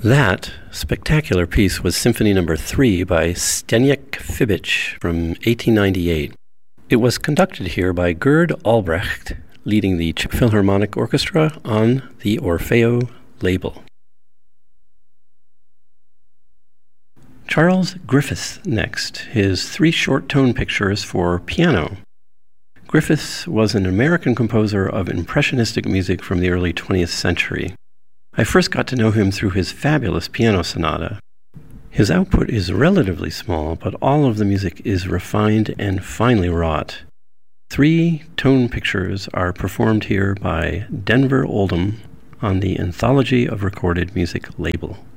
That spectacular piece was Symphony No. 3 by Zdeněk Fibič from 1898. It was conducted here by Gerd Albrecht, leading the Czech Philharmonic Orchestra on the Orfeo label. Charles Griffiths next, his 3 short tone pictures for piano. Griffiths was an American composer of impressionistic music from the early 20th century. I first got to know him through his fabulous piano sonata. His output is relatively small, but all of the music is refined and finely wrought. 3 tone pictures are performed here by Denver Oldham on the Anthology of Recorded Music label.